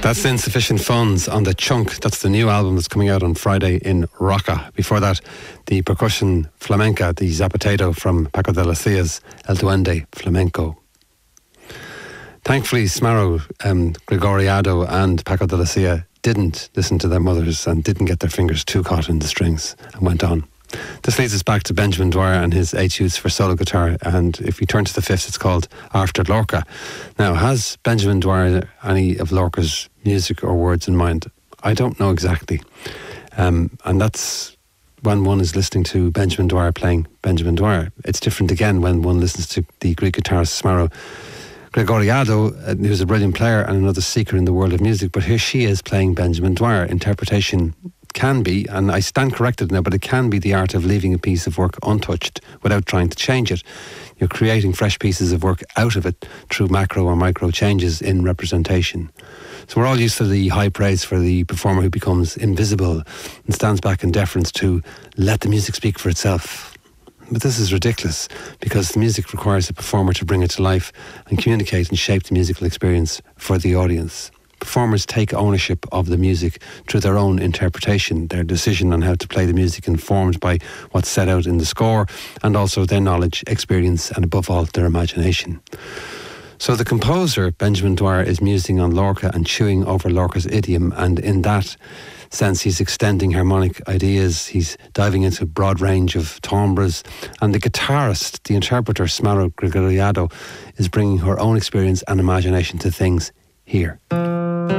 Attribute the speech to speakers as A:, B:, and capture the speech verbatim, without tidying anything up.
A: That's Insufficient Funds on The Chunk. That's the new album that's coming out on Friday in Rocca. Before that, the percussion flamenca, the Zapateado from Paco de Lucia's El Duende Flamenco. Thankfully, Smaro, um, Gregoriado and Paco de Lucia didn't listen to their mothers and didn't get their fingers too caught in the strings and went on. This leads us back to Benjamin Dwyer and his etudes for solo guitar, and if we turn to the fifth, it's called After Lorca. Now, has Benjamin Dwyer any of Lorca's music or words in mind? I don't know exactly. Um, and that's when one is listening to Benjamin Dwyer playing Benjamin Dwyer. It's different again when one listens to the Greek guitarist Smaro Gregoriado, uh, who's a brilliant player and another seeker in the world of music, but here she is playing Benjamin Dwyer. Interpretation can be, and I stand corrected now, but it can be the art of leaving a piece of work untouched without trying to change it. You're creating fresh pieces of work out of it through macro or micro changes in representation. So we're all used to the high praise for the performer who becomes invisible and stands back in deference to let the music speak for itself. But this is ridiculous, because the music requires a performer to bring it to life and communicate and shape the musical experience for the audience. Performers take ownership of the music through their own interpretation, their decision on how to play the music informed by what's set out in the score, and also their knowledge, experience, and above all, their imagination. So the composer, Benjamin Dwyer, is musing on Lorca and chewing over Lorca's idiom, and in that sense he's extending harmonic ideas, he's diving into a broad range of timbres, and the guitarist, the interpreter, Smaro Gregoriado, is bringing her own experience and imagination to things here.